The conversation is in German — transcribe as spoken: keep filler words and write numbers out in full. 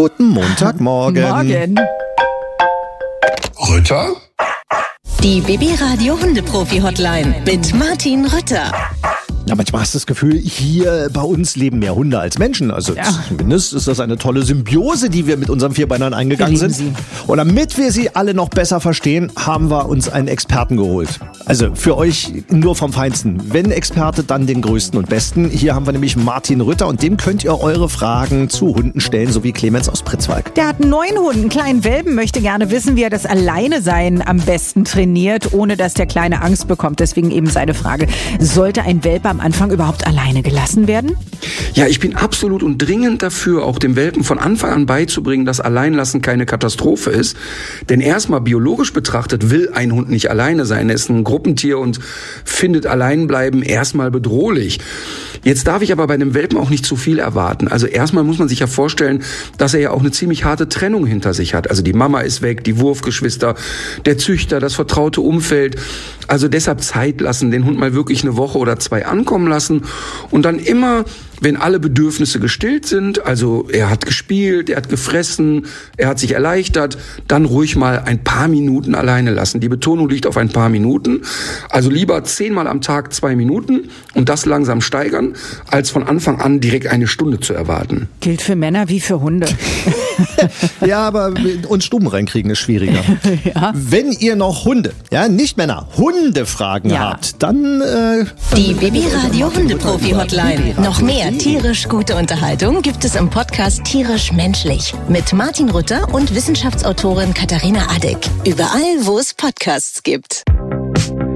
Guten Montagmorgen. Morgen. Rütter? Die Baby-Radio Hundeprofi-Hotline mit Martin Rütter. Ja, manchmal hast du das Gefühl, hier bei uns leben mehr Hunde als Menschen. Also Ja. zumindest ist das eine tolle Symbiose, die wir mit unseren Vierbeinern eingegangen Wir sind. lieben Und damit wir sie alle noch besser verstehen, haben wir uns einen Experten geholt. Also für euch nur vom Feinsten. Wenn Experte, dann den größten und besten. Hier haben wir nämlich Martin Rütter und dem könnt ihr eure Fragen zu Hunden stellen, so wie Clemens aus Pritzwalk. Der hat einen neuen Hund, einen kleinen Welpen, möchte gerne wissen, wie er das Alleine-Sein am besten trainiert, ohne dass der Kleine Angst bekommt. Deswegen eben seine Frage, sollte ein Welpe am Anfang überhaupt alleine gelassen werden? Ja, ich bin absolut und dringend dafür, auch dem Welpen von Anfang an beizubringen, dass Alleinlassen keine Katastrophe ist. Denn erstmal biologisch betrachtet will ein Hund nicht alleine sein. Er ist ein Gruppentier und findet Alleinbleiben erstmal bedrohlich. Jetzt darf ich aber bei einem Welpen auch nicht zu viel erwarten. Also erstmal muss man sich ja vorstellen, dass er ja auch eine ziemlich harte Trennung hinter sich hat. Also die Mama ist weg, die Wurfgeschwister, der Züchter, das vertraute Umfeld. Also deshalb Zeit lassen, den Hund mal wirklich eine Woche oder zwei ankommen lassen und dann immer, wenn alle Bedürfnisse gestillt sind, also er hat gespielt, er hat gefressen, er hat sich erleichtert, dann ruhig mal ein paar Minuten alleine lassen. Die Betonung liegt auf ein paar Minuten. Also lieber zehnmal am Tag zwei Minuten und das langsam steigern, als von Anfang an direkt eine Stunde zu erwarten. Gilt für Männer wie für Hunde. Ja, aber uns Stuben reinkriegen ist schwieriger. Ja. Wenn ihr noch Hunde, ja, nicht Männer, Hundefragen Ja. habt, dann... Äh, Die Baby-Radio Hundeprofi-Hotline. Noch mehr tierisch gute Unterhaltung gibt es im Podcast Tierisch Menschlich mit Martin Rütter und Wissenschaftsautorin Katharina Adick. Überall, wo es Podcasts gibt.